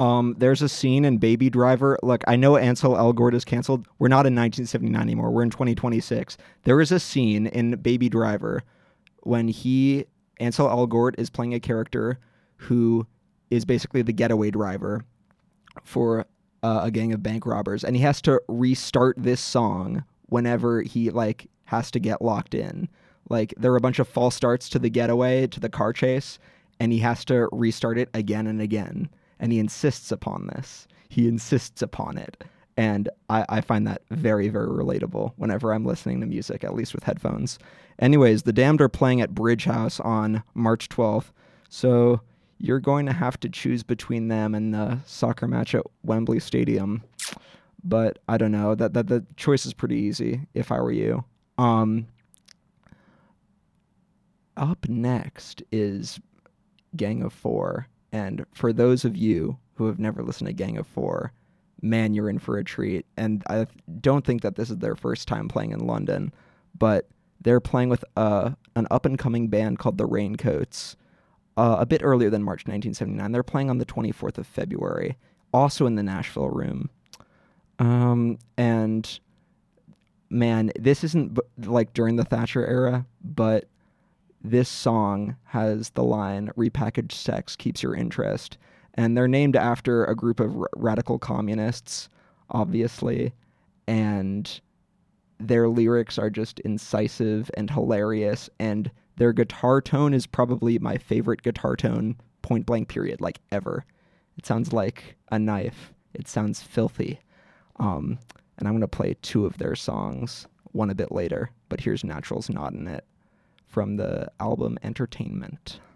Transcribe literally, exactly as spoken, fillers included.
Um, there's a scene in Baby Driver. Look, I know Ansel Elgort is canceled. We're not in nineteen seventy-nine anymore. We're in twenty twenty-six. There is a scene in Baby Driver when he, Ansel Elgort, is playing a character who is basically the getaway driver for uh, a gang of bank robbers, and he has to restart this song whenever he like has to get locked in. Like there are a bunch of false starts to the getaway, to the car chase, and he has to restart it again and again. And he insists upon this. He insists upon it. And I, I find that very, very relatable whenever I'm listening to music, at least with headphones. Anyways, The Damned are playing at Bridge House on March twelfth. So you're going to have to choose between them and the soccer match at Wembley Stadium. But I don't know. That, that the choice is pretty easy if I were you. Um, up next is Gang of Four. And for those of you who have never listened to Gang of Four, man, you're in for a treat. And I don't think that this is their first time playing in London, but they're playing with uh, an up-and-coming band called the Raincoats uh, a bit earlier than March nineteen seventy-nine. They're playing on the twenty-fourth of February, also in the Nashville Room. Um, and, man, this isn't b- like during the Thatcher era, but this song has the line, "Repackaged sex keeps your interest." And they're named after a group of r- radical communists, obviously. And their lyrics are just incisive and hilarious. And their guitar tone is probably my favorite guitar tone, point blank period, like ever. It sounds like a knife. It sounds filthy. Um, and I'm going to play two of their songs, one a bit later. But here's Natural's Not in It, from the album Entertainment.